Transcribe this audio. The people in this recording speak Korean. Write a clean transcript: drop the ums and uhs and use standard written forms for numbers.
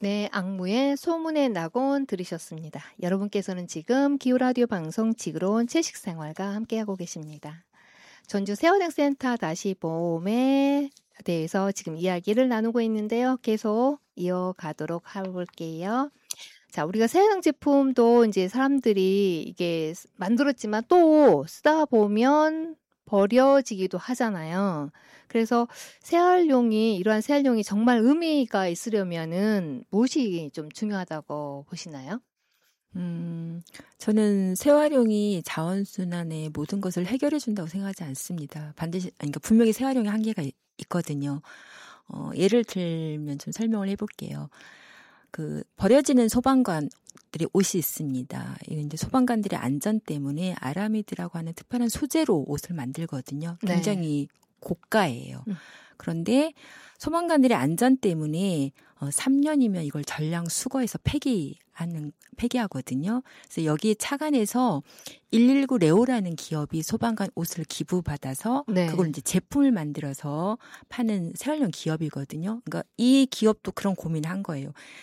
네, 악무의 소문의 낙원 들으셨습니다. 여러분께서는 지금 기후라디오 방송 지구로운 채식생활과 함께하고 계십니다. 전주 세원행센터 다시 봄에 대해서 지금 이야기를 나누고 있는데요. 계속 이어가도록 해볼게요. 자, 우리가 새해상 제품도 이제 사람들이 이게 만들었지만 또 쓰다 보면 버려지기도 하잖아요. 그래서 이러한 재활용이 정말 의미가 있으려면은 무엇이 좀 중요하다고 보시나요? 저는 재활용이 자원순환의 모든 것을 해결해 준다고 생각하지 않습니다. 반드시, 그러니까 분명히 재활용의 한계가 있거든요. 예를 들면 좀 설명을 해볼게요. 버려지는 소방관들의 옷이 있습니다. 이게 이제 소방관들의 안전 때문에 아라미드라고 하는 특별한 소재로 옷을 만들거든요. 굉장히 고가예요. 그런데 소방관들의 안전 때문에 3년이면 이걸 전량 수거해서 폐기하거든요. 그래서 여기에 착안해서 119 레오라는 기업이 소방관 옷을 기부받아서 그걸 이제 제품을 만들어서 파는 재활용 기업이거든요. 그러니까 이 기업도 그런 고민을 한 거예요.